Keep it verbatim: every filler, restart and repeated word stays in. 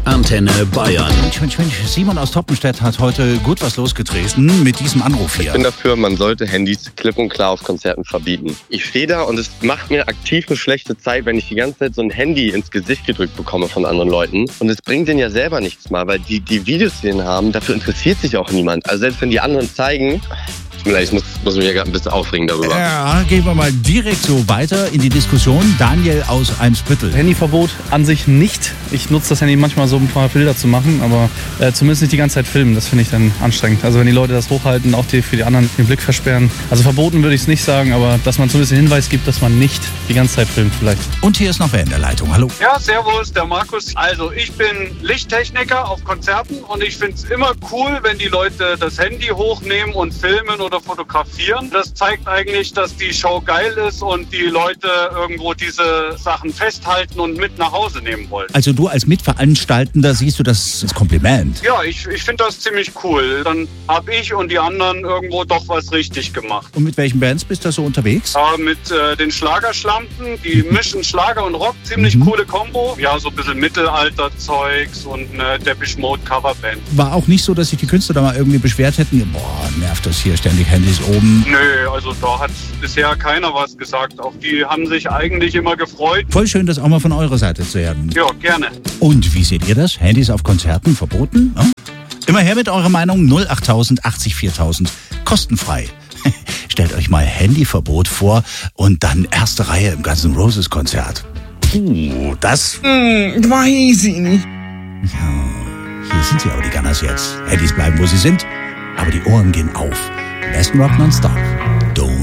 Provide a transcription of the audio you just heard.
Antenne Bayern. Mensch, Mensch, Mensch. Simon aus Toppenstedt hat heute gut was losgetreten mit diesem Anruf hier. Ich bin dafür, man sollte Handys klipp und klar auf Konzerten verbieten. Ich stehe da und es macht mir aktiv eine schlechte Zeit, wenn ich die ganze Zeit so ein Handy ins Gesicht gedrückt bekomme von anderen Leuten. Und es bringt denen ja selber nichts mal, weil die, die Videos, die denen haben, dafür interessiert sich auch niemand. Also selbst wenn die anderen zeigen... Ich muss, muss mich ja gerade ein bisschen aufregen darüber. Ja, gehen wir mal direkt so weiter in die Diskussion. Daniel aus Eimsbüttel. Handyverbot an sich nicht. Ich nutze das Handy manchmal so, um ein paar Bilder zu machen, aber äh, zumindest nicht die ganze Zeit filmen. Das finde ich dann anstrengend. Also wenn die Leute das hochhalten, auch die für die anderen den Blick versperren. Also verboten würde ich es nicht sagen, aber dass man zumindest den Hinweis gibt, dass man nicht die ganze Zeit filmt vielleicht. Und hier ist noch wer in der Leitung. Hallo. Ja, servus, der Markus. Also ich bin Lichttechniker auf Konzerten und ich finde es immer cool, wenn die Leute das Handy hochnehmen und filmen oder fotografieren. Das zeigt eigentlich, dass die Show geil ist und die Leute irgendwo diese Sachen festhalten und mit nach Hause nehmen wollen. Also du als Mitveranstaltender siehst du das als Kompliment? Ja, ich, ich finde das ziemlich cool. Dann habe ich und die anderen irgendwo doch was richtig gemacht. Und mit welchen Bands bist du so unterwegs? Ja, mit äh, den Schlagerschlampen, die mischen Schlager und Rock, ziemlich Mhm. coole Kombo. Ja, so ein bisschen Mittelalter-Zeugs und eine Depeche Mode Coverband. War auch nicht so, dass sich die Künstler da mal irgendwie beschwert hätten, boah, nervt das hier, ständig Handys oben. Nö, also da hat bisher keiner was gesagt. Auch die haben sich eigentlich immer gefreut. Voll schön, das auch mal von eurer Seite zu hören. Ja, gerne. Und wie seht ihr das? Handys auf Konzerten verboten? Ja? Immer her mit eurer Meinung. null achttausend achtzig viertausend. Kostenfrei. Stellt euch mal Handyverbot vor und dann erste Reihe im Guns N' Roses Konzert. Uh, das... Hm, weiß ich nicht. Ja, hier sind sie aber, die Gunners jetzt. Handys bleiben, wo sie sind, aber die Ohren gehen auf. Lesson Rock nonstop. Don't